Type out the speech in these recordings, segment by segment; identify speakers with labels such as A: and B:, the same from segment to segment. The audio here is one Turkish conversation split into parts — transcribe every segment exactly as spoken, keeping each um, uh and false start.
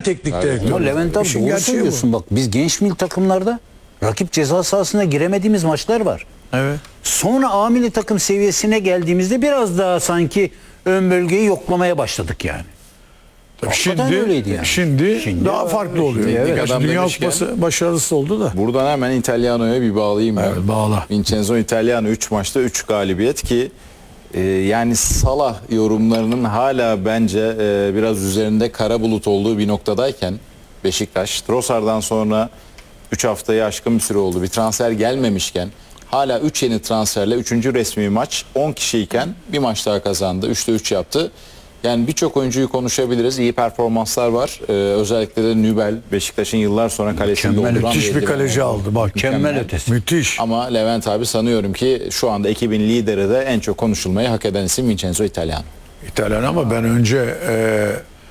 A: teknik direktör.
B: Ama Levent abi
A: İşin
B: doğru
A: gerçeği
B: söylüyorsun. Bak biz genç milli takımlarda rakip ceza sahasına giremediğimiz maçlar var.
A: Evet.
B: Sonra A milli takım seviyesine geldiğimizde biraz daha sanki ön bölgeyi yoklamaya başladık yani. Hakikaten
A: Şimdi,
B: öyleydi yani.
A: şimdi
B: Şimdi
A: daha
B: öyle.
A: farklı oluyor.
B: Şimdi evet.
A: Gerçi
C: Adam
A: Dünya
C: demişken-
A: Kupası başarısı oldu da.
C: Buradan hemen İtalyano'ya bir bağlayayım ben.
A: Evet, bağla.
C: Vincenzo Italiano üç maçta üç galibiyet ki e, yani Salah yorumlarının hala bence e, biraz üzerinde kara bulut olduğu bir noktadayken Beşiktaş Trossard'dan sonra üç haftayı aşkın bir süre oldu. Bir transfer gelmemişken hala üç yeni transferle üçüncü resmi maç on kişiyken bir maç daha kazandı. üçte üç yaptı. Yani birçok oyuncuyu konuşabiliriz. İyi performanslar var. Ee, özellikle de Nübel, Beşiktaş'ın yıllar sonra kalesini
B: Mükemmel,
C: dolduran
A: Müthiş bir
C: eldiven
A: kaleci
C: oldu.
A: aldı bak.
B: Mükemmel ötesi.
A: Müthiş.
C: Ama Levent abi sanıyorum ki şu anda ekibin lideri de en çok konuşulmayı hak eden isim Vincenzo Italiano.
A: İtalyan ama ben önce e,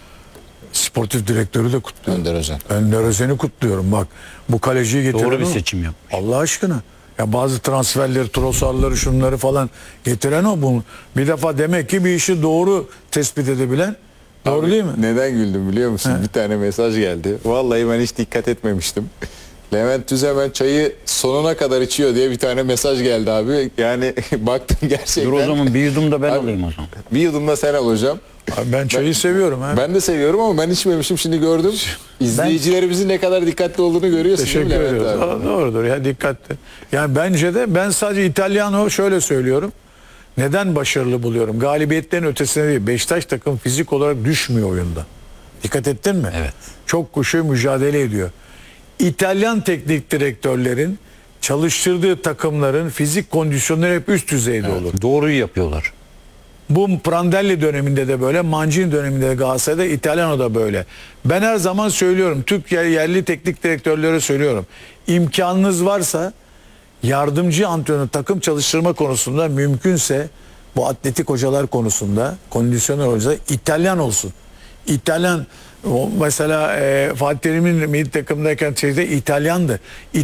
A: sportif direktörü de kutluyorum.
C: Önder Özen.
A: Önder Özen'i kutluyorum bak. Bu kaleciyi getiren
B: Doğru bir
A: o.
B: seçim yapmış.
A: Allah aşkına. Ya bazı transferleri, Trossard'ları, şunları falan getiren o. Bunu. Bir defa demek ki bir işi doğru tespit edebilen. Doğru
C: Abi,
A: değil mi?
C: Neden güldüm biliyor musun? Bir tane mesaj geldi. Vallahi ben hiç dikkat etmemiştim. Levent Düz hemen çayı sonuna kadar içiyor diye bir tane mesaj geldi abi. Yani baktım gerçekten.
B: Dur o zaman bir yudum da ben
C: Abi,
B: alayım o zaman.
C: Bir yudum da sen al hocam.
A: Abi ben çayı seviyorum. Ha.
C: Ben de seviyorum ama ben içmemişim, şimdi gördüm. İzleyicilerimizin ne kadar dikkatli olduğunu görüyorsun.
A: Teşekkür
C: değil mi Levent
A: ediyoruz.
C: abi?
A: Aa, doğrudur ya, dikkatli. Yani bence de ben sadece İtalyano şöyle söylüyorum. Neden başarılı buluyorum? Galibiyetlerin ötesine değil. Beşiktaş takım fizik olarak düşmüyor oyunda. Dikkat ettin mi?
B: Evet.
A: Çok koşuyor, mücadele ediyor. İtalyan teknik direktörlerin çalıştırdığı takımların fizik kondisyonları hep üst düzeyde olur.
B: Doğruyu yapıyorlar.
A: Bu Prandelli döneminde de böyle, Mancini döneminde de Galatasaray'da, İtalyano da böyle. Ben her zaman söylüyorum, Türk yerli teknik direktörlere söylüyorum. İmkanınız varsa yardımcı antrenör takım çalıştırma konusunda mümkünse bu atletik hocalar konusunda, kondisyoner hocalar İtalyan olsun. İtalyan o mesela e, Fatih Terim'in milli takımdayken şeyde İtalyandı.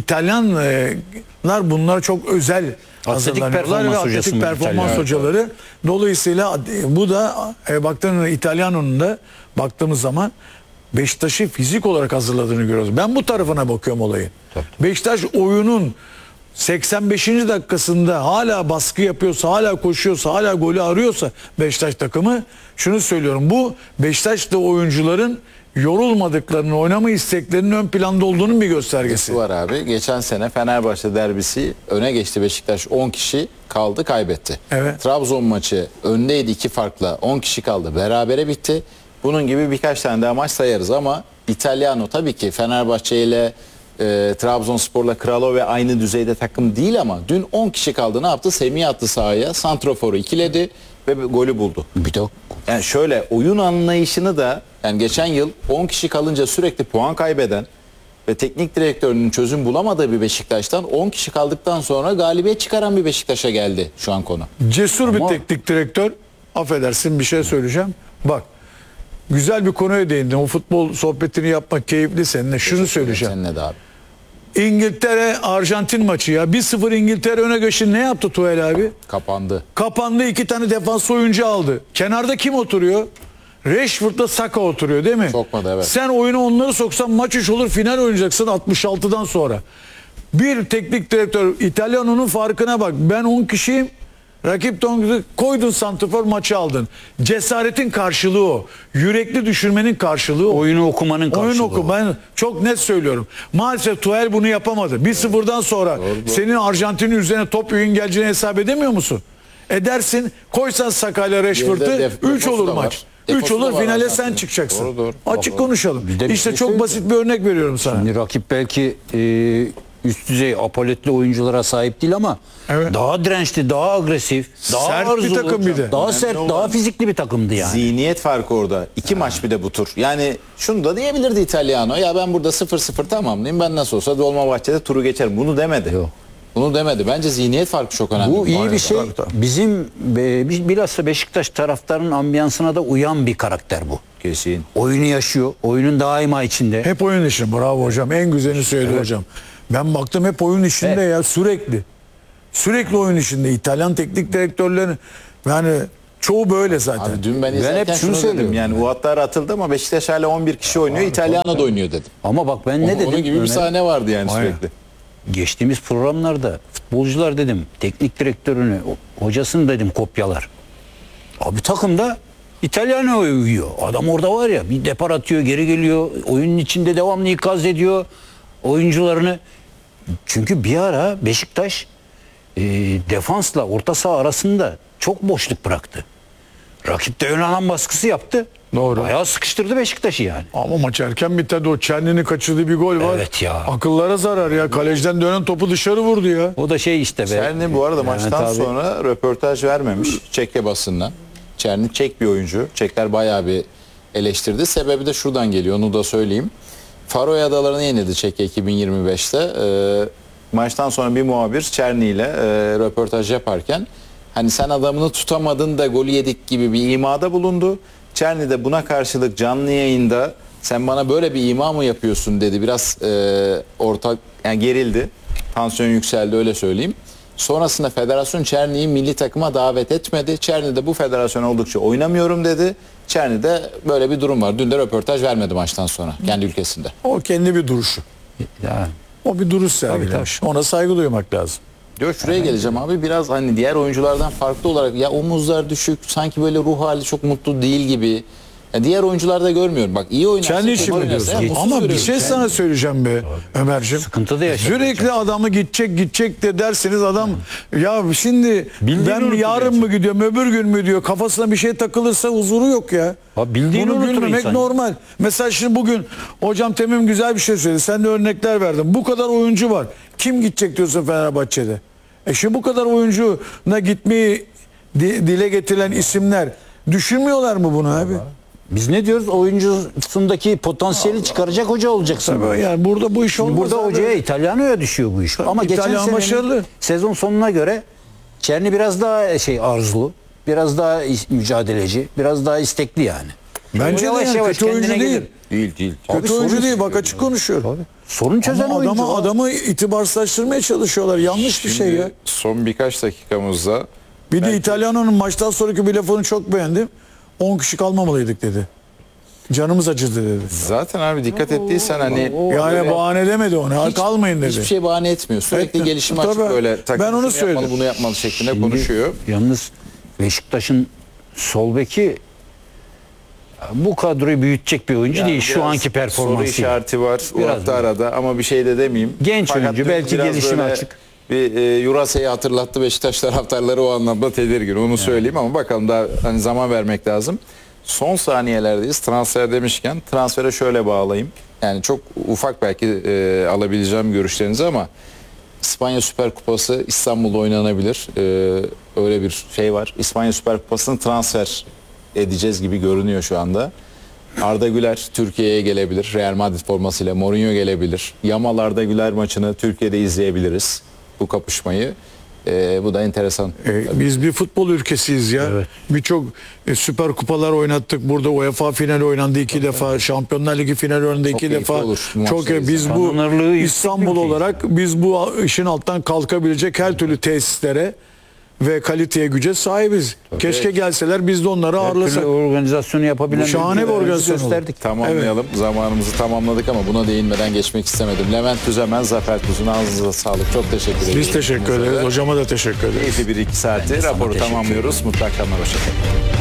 A: İtalyanlar bunlar çok özel hazırlanıyorlar
B: performans
A: ve
B: hocası
A: atletik
B: mı
A: performans
B: İtalyan?
A: hocaları. Dolayısıyla bu da e, baktığınız İtalyano'nun da baktığımız zaman Beşiktaş'ı fizik olarak hazırladığını görüyoruz. Ben bu tarafına bakıyorum olayın. Beşiktaş oyunun seksen beşinci dakikasında hala baskı yapıyorsa, hala koşuyorsa, hala golü arıyorsa Beşiktaş takımı, şunu söylüyorum. Bu Beşiktaş'ta oyuncuların yorulmadıklarını, oynama isteklerinin ön planda olduğunun bir göstergesi.
C: Var abi. Geçen sene Fenerbahçe derbisi öne geçti Beşiktaş, on kişi kaldı, kaybetti.
A: Evet.
C: Trabzon maçı öndeydi iki farkla, on kişi kaldı, berabere bitti. Bunun gibi birkaç tane daha maç sayarız ama İtalyano tabii ki Fenerbahçe ile e, Trabzonspor'la Kralove aynı düzeyde takım değil ama dün on kişi kaldı, ne yaptı? Semih attı sahaya, santroforu ikiledi ve golü buldu.
B: Bir de
C: Yani şöyle oyun anlayışını da, yani geçen yıl on kişi kalınca sürekli puan kaybeden ve teknik direktörünün çözüm bulamadığı bir Beşiktaş'tan on kişi kaldıktan sonra galibiyet çıkaran bir Beşiktaş'a geldi şu an konu.
A: Cesur
B: Ama-
A: bir teknik direktör. Affedersin, bir şey söyleyeceğim. Bak, güzel bir konuya değindin. O futbol sohbetini yapmak keyifli seninle. Şunu söyleyeceğim.
C: Seninle de abi.
A: İngiltere Arjantin maçı ya. bir sıfır İngiltere öne geçti. Ne yaptı Tuchel abi?
C: Kapandı.
A: Kapandı, iki tane defans oyuncu aldı. Kenarda kim oturuyor? Rashford'la Saka oturuyor değil mi?
C: Sokmadı, evet.
A: Sen oyuna onları soksan maç üç olur, final oynayacaksın altmış altıdan sonra. Bir teknik direktör, İtalyano'nun farkına bak. Ben on kişiyim. Rakip tonguzu koydun, santrafor, maçı aldın. Cesaretin karşılığı o. Yürekli düşünmenin karşılığı o.
B: oyunu okumanın karşılığı.
A: Oyun oku. Ben çok net söylüyorum. Maalesef Tuchel bunu yapamadı. bir sıfırdan sonra senin Arjantin'in üzerine top yayın geleceğini hesap edemiyor musun? Edersin. Koysan Saka'yla Rashford'u
C: Def-
A: üç
C: defosu
A: olur
C: da var.
A: maç.
C: Defosu
A: üç
C: da
A: olur,
C: var
A: finale
C: Arjantin'in.
A: sen çıkacaksın.
C: Doğru, doğru.
A: Açık
C: Doğru.
A: konuşalım.
B: Bir de bir
A: işte
B: şey
A: çok
B: söyleyeyim.
A: basit bir örnek veriyorum sana.
B: Şimdi rakip belki e, üst düzey apoletli oyunculara sahip değil ama
A: Evet.
B: daha dirençli, daha agresif, daha
A: Sert bir
B: arzulu,
A: takım bir de.
B: daha
A: Önemli
B: sert,
A: olan-
B: daha fizikli bir takımdı yani.
C: Zihniyet farkı orada. İki maç bir de bu tur. Yani şunu da diyebilirdi İtalyano. Ya ben burada sıfır sıfır tamamlayayım. Ben nasıl olsa Dolmabahçe'de turu geçerim. Bunu demedi.
B: Yok.
C: Bunu demedi. Bence zihniyet farkı çok önemli.
B: Bu iyi bir şey.
A: tabii, tabii.
B: Bizim e, biz- bilhassa Beşiktaş taraftarının ambiyansına da uyan bir karakter bu.
C: Kesin.
B: Oyunu yaşıyor. Oyunun daima içinde.
A: Hep oyun işi. Bravo hocam. En güzelini söyledi hocam. Ben baktım hep oyun işinde
B: Evet.
A: ya, sürekli. Sürekli oyun işinde. İtalyan teknik direktörlerin yani Çoğu böyle zaten.
C: Abi dün ben
B: hep
C: izlerken
B: şunu
C: şunu dedim.
B: söylüyorum.
C: Yani bu hatlar atıldı ama Beşiktaş hala on bir kişi oynuyor. İtalyan'a da oynuyor dedim.
B: Ama bak ben ne dedim?
C: Onun gibi bir
B: Ömer?
C: sahne vardı yani
A: Aynen.
C: sürekli.
B: Geçtiğimiz programlarda futbolcular dedim, teknik direktörünü, o- hocasını dedim kopyalar. Abi takımda İtalyan'a uyuyor. Adam orada var ya, bir depar atıyor, geri geliyor. Oyunun içinde devamlı ikaz ediyor oyuncularını. Çünkü bir ara Beşiktaş e, defansla orta saha arasında çok boşluk bıraktı. Rakip de ön alan baskısı yaptı.
A: Doğru.
B: Bayağı sıkıştırdı Beşiktaş'ı yani.
A: Ama maç erken bitti. O Çerni'nin kaçırdığı bir gol var.
B: Evet ya.
A: Akıllara zarar ya. Kaleciden dönen topu dışarı vurdu ya.
B: O da şey işte be.
C: Çerni bu arada
B: Yani
C: maçtan
B: tabii.
C: sonra röportaj vermemiş Çekya basından. Çerni Çek bir oyuncu. Çekler bayağı bir eleştirdi. Sebebi de şuradan geliyor, onu da söyleyeyim. Faroe Adaları'nı yenildi Çekya iki bin yirmi beşte. Ee, maçtan sonra bir muhabir Çerni ile e, röportaj yaparken hani sen adamını tutamadın da golü yedik gibi bir imada bulundu. Çerni de buna karşılık canlı yayında sen bana böyle bir ima mı yapıyorsun dedi. Biraz e, ortak yani gerildi. Tansiyon yükseldi, öyle söyleyeyim. Sonrasında federasyon Çerni'yi milli takıma davet etmedi. Çerni de bu federasyon oldukça oynamıyorum dedi. Çerni'de böyle bir durum var. Dün de röportaj vermedi maçtan sonra kendi ülkesinde.
A: O kendi bir duruşu.
B: Ya.
A: O bir duruş sergilemiş. Ona saygı duymak lazım.
C: Diyor şuraya geleceğim abi, biraz hani diğer oyunculardan farklı olarak ya omuzlar düşük, sanki böyle ruh hali çok mutlu değil gibi. Ya diğer oyuncularda görmüyorum. Bak iyi oynarsa,
A: Kendi işi
C: kötü
A: mi
C: oynarsa
A: diyorsun?
C: mutsuz
A: Ama bir
C: görüyorum.
A: şey sana söyleyeceğim be Ömerciğim.
B: Sıkıntı da yaşadık.
A: Sürekli adamı gidecek gidecek de derseniz adam ya şimdi
B: Bildiğini
A: ben
B: unutacak.
A: yarın mı gidiyorum öbür gün mü diyor, kafasına bir şey takılırsa huzuru yok ya.
B: Ha, bildiğini
A: Bunu
B: unutur
A: gülmemek
B: insan.
A: normal. Mesela şimdi bugün hocam Temim güzel bir şey söyledi. Sen de örnekler verdin. Bu kadar oyuncu var. Kim gidecek diyorsun Fenerbahçe'de? E şimdi bu kadar oyuncuna gitmeyi di- dile getirilen isimler düşünmüyorlar mı bunu abi?
B: Biz ne diyoruz? Oyuncusundaki potansiyeli çıkaracak hoca olacaksın.
A: Tabii yani burada bu iş olmaz.
B: Burada
A: abi.
B: hocaya İtalyano'ya düşüyor bu iş. Ama geçen
A: İtalyan
B: senenin
A: başarılı.
B: sezon sonuna göre Çerni biraz daha şey arzulu, biraz daha is- mücadeleci, biraz daha istekli yani.
A: Bence
B: O
A: de yani kötü oyuncu
B: kendine
A: değil.
B: gelir.
C: Değil değil.
A: Kötü
B: Abi
A: oyuncu
B: sorun-
A: değil, bak açık konuşuyor.
B: Sorun çözen
A: Ama
B: oyuncu.
A: adamı, adamı itibarsızlaştırmaya çalışıyorlar. Yanlış bir şey ya.
C: Son birkaç dakikamızda
A: Bir de İtalyano'nun maçtan sonraki bir lafını çok beğendim. on kişi kalmamalıydık dedi. Canımız acıdı dedi.
C: zaten abi dikkat ettiysen hani
A: Yani bahane demedi ona.
C: hiç-
A: Kalmayın dedi.
C: hiçbir şey bahane etmiyor. Sürekli
A: Etmiyor.
C: gelişim açık
A: Tabii.
C: böyle. takım
A: Ben onu
C: şunu
A: söyledim.
C: yapmalı, bunu yapmalı şeklinde
B: Şimdi
C: konuşuyor.
B: Yalnız Beşiktaş'ın sol beki bu kadroyu büyütecek bir oyuncu
C: Yani
B: değil şu
C: biraz
B: anki
C: soru
B: performansı.
C: işareti var.
B: Biraz
C: Biraz arada ama bir şey de demeyeyim.
B: Genç
C: Fakat
B: oyuncu,
C: dün
B: belki
C: biraz
B: gelişime
C: böyle
B: açık.
C: Bir e, Yurase'yi hatırlattı, Beşiktaş taraftarları o anlamda tedirgin. Onu söyleyeyim ama bakalım, daha hani zaman vermek lazım. Son saniyelerdeyiz. Transfer demişken transfere şöyle bağlayayım. Yani çok ufak belki e, alabileceğim görüşlerinizi ama İspanya Süper Kupası İstanbul'da oynanabilir. E, öyle bir şey var. İspanya Süper Kupası'nı transfer edeceğiz gibi görünüyor şu anda. Arda Güler Türkiye'ye gelebilir. Real Madrid formasıyla Mourinho gelebilir. Yamal Arda Güler maçını Türkiye'de izleyebiliriz. Bu kapışmayı. Ee, bu da enteresan.
A: E, biz bir futbol ülkesiyiz ya.
B: Evet.
A: Birçok e, süper kupalar oynattık. Burada UEFA finali oynandı iki defa. Şampiyonlar Ligi finali oynandı iki
C: keyifli
A: defa.
C: olur bu
A: Çok
C: maçları
A: e, biz bu
B: Tanınırlığı yüksek
A: İstanbul
B: ülkeyiz.
A: olarak biz bu işin alttan kalkabilecek her türlü tesislere ve kaliteye güce sahibiz. Keşke gelseler biz de onları
B: Her türlü
A: ağırlasak.
B: organizasyonu yapabilen
A: Şahane bir
B: ülkelerimizi
A: organizasyon oldu.
B: gösterdik.
C: Tamamlayalım. Zamanımızı tamamladık ama buna değinmeden geçmek istemedim. Levent Tüzemen, Zafer Tuzun, ağzınıza sağlık. Çok teşekkür ederiz.
A: Biz teşekkür ederiz. Hocama da teşekkür ederiz.
C: Keyifli bir iki saati
B: Ben de sana
C: raporu
B: teşekkür
C: tamamlıyoruz. Mutlu akşamlar. Hoşçakalın.